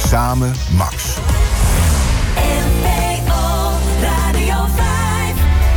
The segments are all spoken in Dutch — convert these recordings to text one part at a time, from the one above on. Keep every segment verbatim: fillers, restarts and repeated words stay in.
Samen Max. N P O Radio vijf.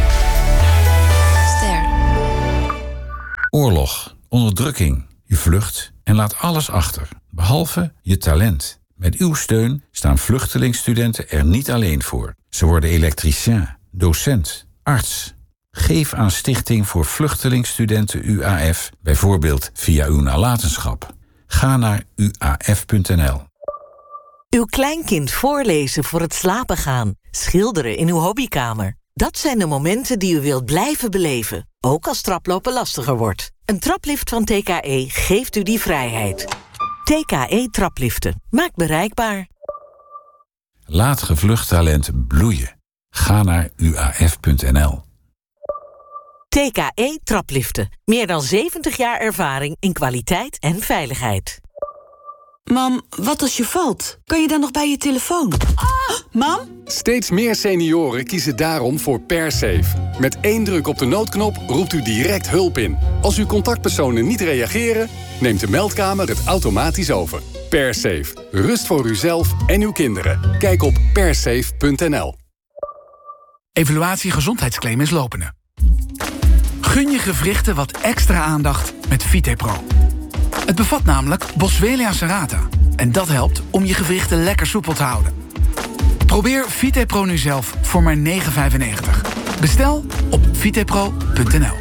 Ster. Oorlog, onderdrukking. Je vlucht en laat alles achter, behalve je talent. Met uw steun staan vluchtelingstudenten er niet alleen voor. Ze worden elektricien, docent, arts. Geef aan Stichting voor Vluchtelingstudenten U A F, bijvoorbeeld via uw nalatenschap. Ga naar u a f punt n l. Uw kleinkind voorlezen voor het slapen gaan. Schilderen in uw hobbykamer. Dat zijn de momenten die u wilt blijven beleven. Ook als traplopen lastiger wordt. Een traplift van T K E geeft u die vrijheid. T K E trapliften. Maakt bereikbaar. Laat gevlucht talent bloeien. Ga naar u a f punt n l. T K E trapliften. Meer dan zeventig jaar ervaring in kwaliteit en veiligheid. Mam, wat als je valt? Kan je dan nog bij je telefoon? Ah, mam? Steeds meer senioren kiezen daarom voor PerSafe. Met één druk op de noodknop roept u direct hulp in. Als uw contactpersonen niet reageren, neemt de meldkamer het automatisch over. PerSafe. Rust voor uzelf en uw kinderen. Kijk op persafe punt n l. Evaluatie gezondheidsclaim is lopende. Gun je gewrichten wat extra aandacht met VitePro. Het bevat namelijk Boswellia serrata. En dat helpt om je gewrichten lekker soepel te houden. Probeer VitePro nu zelf voor maar negen vijfennegentig. Bestel op vitepro punt n l.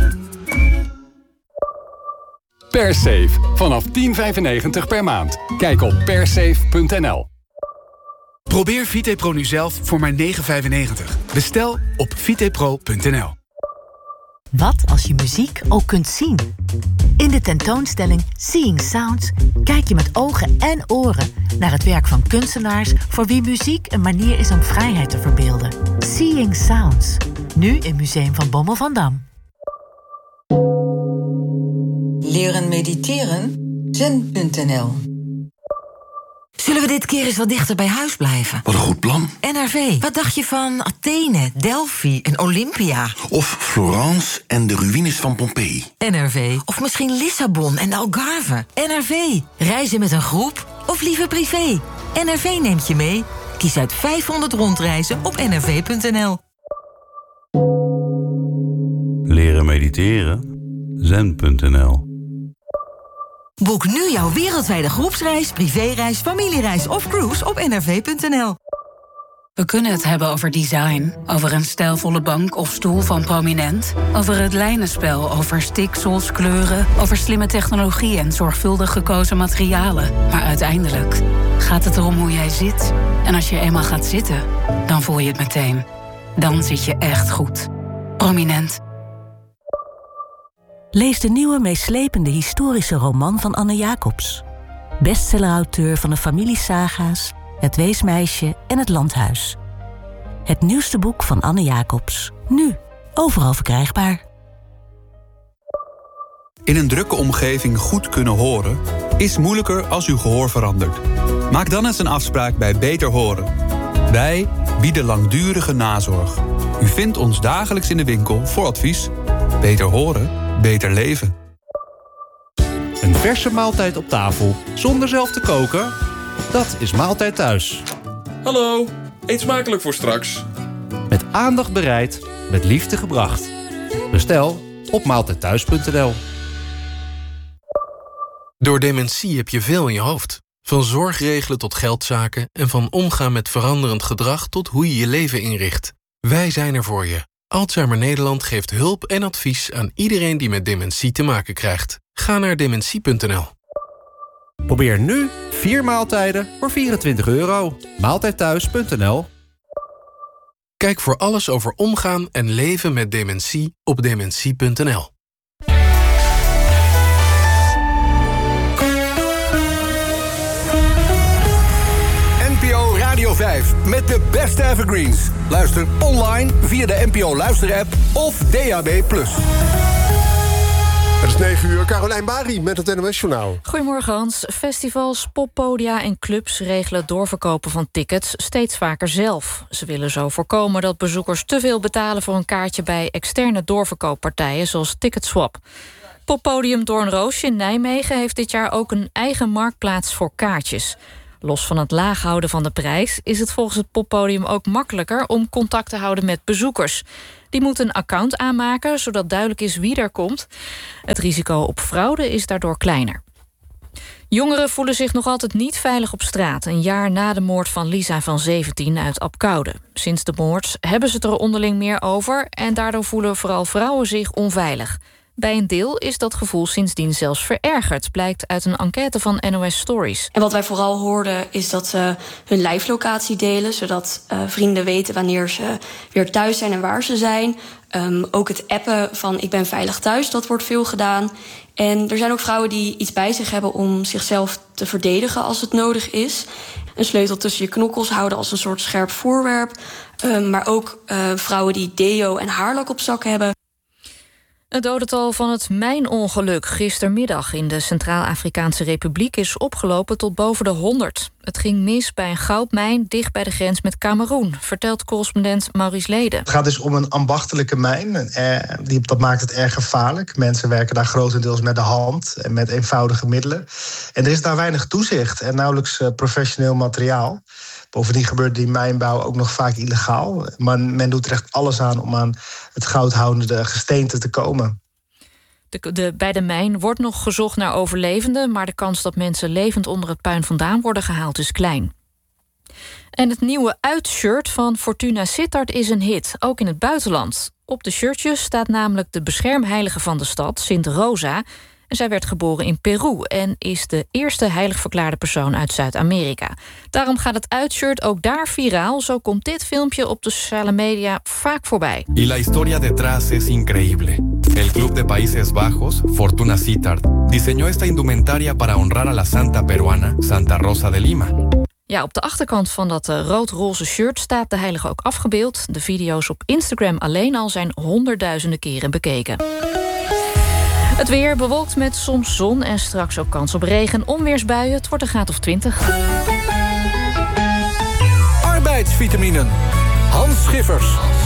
PerSafe. Vanaf tien vijfennegentig per maand. Kijk op persafe punt n l. Probeer VitePro nu zelf voor maar negen vijfennegentig. Bestel op vitepro punt n l. Wat als je muziek ook kunt zien? In de tentoonstelling Seeing Sounds kijk je met ogen en oren naar het werk van kunstenaars voor wie muziek een manier is om vrijheid te verbeelden. Seeing Sounds, nu in Museum van Bommel van Dam. Leren mediteren? zen punt n l. Zullen we dit keer eens wat dichter bij huis blijven? Wat een goed plan. N R V, wat dacht je van Athene, Delphi en Olympia? Of Florence en de ruïnes van Pompeii. N R V, of misschien Lissabon en de Algarve. N R V, reizen met een groep of liever privé? N R V neemt je mee. Kies uit vijfhonderd rondreizen op n r v punt n l. Leren mediteren? zen punt n l. Boek nu jouw wereldwijde groepsreis, privéreis, familiereis of cruise op n r v punt n l. We kunnen het hebben over design, over een stijlvolle bank of stoel van Prominent, over het lijnenspel, over stiksels, kleuren, over slimme technologie en zorgvuldig gekozen materialen. Maar uiteindelijk gaat het erom hoe jij zit. En als je eenmaal gaat zitten, dan voel je het meteen. Dan zit je echt goed. Prominent. Lees de nieuwe meeslepende historische roman van Anne Jacobs. Bestsellerauteur van de familiesaga's, Het Weesmeisje en Het Landhuis. Het nieuwste boek van Anne Jacobs. Nu, overal verkrijgbaar. In een drukke omgeving goed kunnen horen is moeilijker als uw gehoor verandert. Maak dan eens een afspraak bij Beter Horen. Wij bieden langdurige nazorg. U vindt ons dagelijks in de winkel voor advies. Beter horen, beter leven. Een verse maaltijd op tafel zonder zelf te koken? Dat is Maaltijd Thuis. Hallo, eet smakelijk voor straks. Met aandacht bereid, met liefde gebracht. Bestel op maaltijdthuis punt n l. Door dementie heb je veel in je hoofd. Van zorgregelen tot geldzaken en van omgaan met veranderend gedrag tot hoe je je leven inricht. Wij zijn er voor je. Alzheimer Nederland geeft hulp en advies aan iedereen die met dementie te maken krijgt. Ga naar dementie punt n l. Probeer nu vier maaltijden voor vierentwintig euro. maaltijdthuis punt n l. Kijk voor alles over omgaan en leven met dementie op dementie punt n l. N P O Radio vijf met de beste evergreens. Luister online via de N P O Luister-app of D A B plus. Het is negen uur, Carolijn Bari met het N O S-journaal. Goedemorgen Hans. Festivals, poppodia en clubs regelen het doorverkopen van tickets steeds vaker zelf. Ze willen zo voorkomen dat bezoekers te veel betalen voor een kaartje bij externe doorverkooppartijen zoals Ticketswap. Poppodium Doornroosje in Nijmegen heeft dit jaar ook een eigen marktplaats voor kaartjes. Los van het laag houden van de prijs is het volgens het poppodium ook makkelijker om contact te houden met bezoekers. Die moeten een account aanmaken, zodat duidelijk is wie er komt. Het risico op fraude is daardoor kleiner. Jongeren voelen zich nog altijd niet veilig op straat, een jaar na de moord van Lisa van zeventien uit Abcoude. Sinds de moord hebben ze het er onderling meer over en daardoor voelen vooral vrouwen zich onveilig. Bij een deel is dat gevoel sindsdien zelfs verergerd, blijkt uit een enquête van N O S Stories. En wat wij vooral hoorden is dat ze hun lijflocatie delen, zodat uh, vrienden weten wanneer ze weer thuis zijn en waar ze zijn. Um, ook het appen van ik ben veilig thuis, dat wordt veel gedaan. En er zijn ook vrouwen die iets bij zich hebben om zichzelf te verdedigen als het nodig is. Een sleutel tussen je knokkels houden als een soort scherp voorwerp. Um, maar ook uh, vrouwen die deo en haarlak op zak hebben. Het dodental van het mijnongeluk gistermiddag in de Centraal-Afrikaanse Republiek is opgelopen tot boven de honderd. Het ging mis bij een goudmijn dicht bij de grens met Kameroen, vertelt correspondent Maurice Leden. Het gaat dus om een ambachtelijke mijn. Eh, die, dat maakt het erg gevaarlijk. Mensen werken daar grotendeels met de hand en met eenvoudige middelen. En er is daar weinig toezicht en nauwelijks uh, professioneel materiaal. Bovendien gebeurt die mijnbouw ook nog vaak illegaal. Maar men doet er echt alles aan om aan het goudhoudende gesteente te komen. De, de, bij de mijn wordt nog gezocht naar overlevenden, maar de kans dat mensen levend onder het puin vandaan worden gehaald is klein. En het nieuwe uitshirt van Fortuna Sittard is een hit, ook in het buitenland. Op de shirtjes staat namelijk de beschermheilige van de stad, Sint Rosa. En zij werd geboren in Peru en is de eerste heilig verklaarde persoon uit Zuid-Amerika. Daarom gaat het uitshirt ook daar viraal. Zo komt dit filmpje op de sociale media vaak voorbij. Y la historia detrás es increíble. El Club de Países Bajos, Fortuna Sittard, diseñó esta indumentaria para honrar a la santa peruana Santa Rosa de Lima. Ja, op de achterkant van dat uh, rood-roze shirt staat de heilige ook afgebeeld. De video's op Instagram alleen al zijn honderdduizenden keren bekeken. Het weer bewolkt met soms zon en straks ook kans op regen en onweersbuien. Het wordt een graad of twintig. Arbeidsvitaminen. Hans Schiffers.